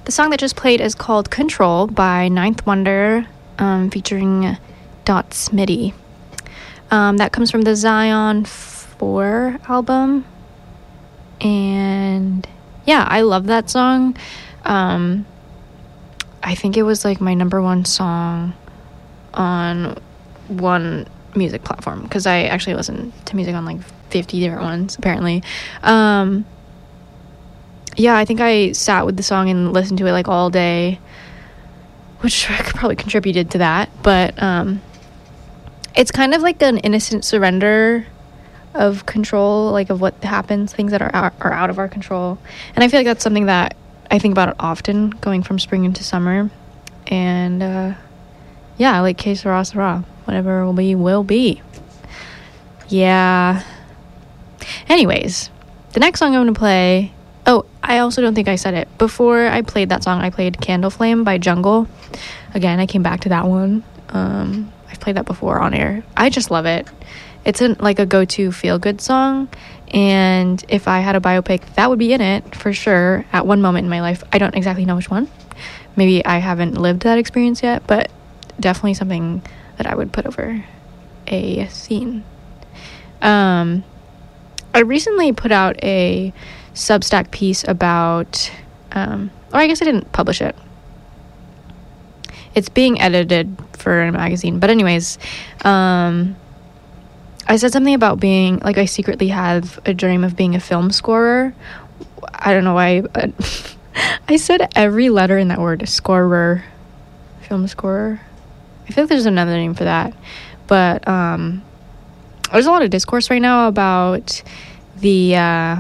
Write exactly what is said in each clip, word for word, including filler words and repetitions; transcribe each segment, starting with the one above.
The song that just played is called Control by Ninth Wonder, um, featuring Dot Smitty. Um, that comes from the Zion four album. And yeah, I love that song. Um, I think it was like my number one song on one music platform, because I actually listen to music on like fifty different ones apparently. Um, yeah, I think I sat with the song and listened to it like all day, which probably contributed to that. But um, it's kind of like an innocent surrender of control, like of what happens, things that are out, are out of our control. And I feel like that's something that I think about often, going from spring into summer. And uh, yeah, like que sera sera, whatever will be will be. Yeah. Anyways, the next song I'm going to play... Oh, I also don't think I said it. Before I played that song, I played Candle Flame by Jungle. Again, I came back to that one. Um, I've played that before on air. I just love it. It's an, like a go-to feel-good song. And if I had a biopic, that would be in it for sure at one moment in my life. I don't exactly know which one. Maybe I haven't lived that experience yet, but definitely something that I would put over a scene. Um, I recently put out a Substack piece about, um, or I guess I didn't publish it. It's being edited for a magazine. But anyways, um, I said something about being, like, I secretly have a dream of being a film scorer. I don't know why. But I said every letter in that word, scorer, film scorer. I feel like there's another name for that. But um, there's a lot of discourse right now about the uh,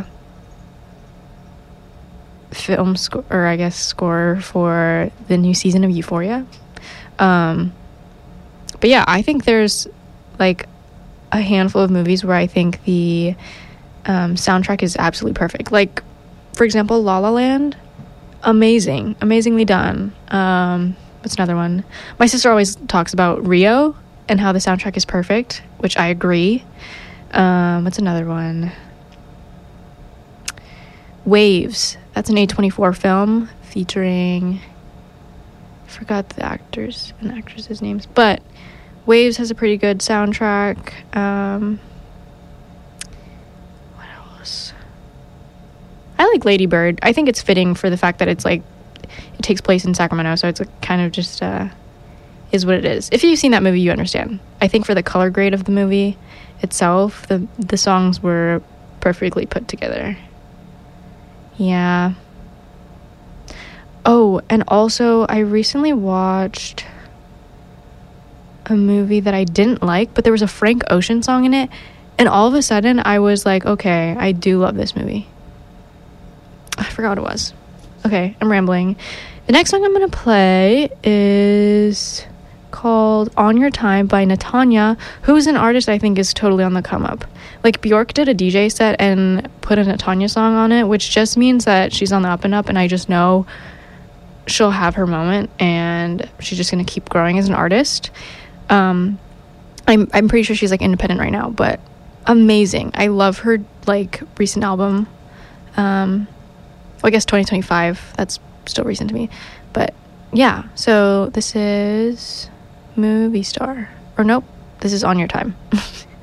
film score, or I guess score for the new season of Euphoria. Um, but yeah, I think there's like a handful of movies where I think the um, soundtrack is absolutely perfect. Like, for example, La La Land, amazing, amazingly done. Um, what's another one? My sister always talks about Rio and how the soundtrack is perfect, which I agree. Um, what's another one? Waves. That's an A twenty-four film featuring, I forgot the actors and actresses' names, but Waves has a pretty good soundtrack. Um, what else? I like Lady Bird. I think it's fitting for the fact that it's like, it takes place in Sacramento, so it's like kind of just uh, is what it is. If you've seen that movie, you understand. I think for the color grade of the movie itself, the the songs were perfectly put together. Yeah. Oh, and also I recently watched a movie that I didn't like, but there was a Frank Ocean song in it, and all of a sudden I was like, okay, I do love this movie. I forgot what it was. Okay, I'm rambling. The next song I'm gonna play is called On Your Time by Natanya, who's an artist I think is totally on the come up. Like, Bjork did a D J set and put a Natanya song on it, which just means that she's on the up and up, and I just know she'll have her moment and she's just gonna keep growing as an artist. um i'm i'm pretty sure she's like independent right now, but amazing. I love her like recent album. um well, I guess twenty twenty-five, that's still recent to me, but yeah. So this is Movie Star, or nope, this is On Your Time.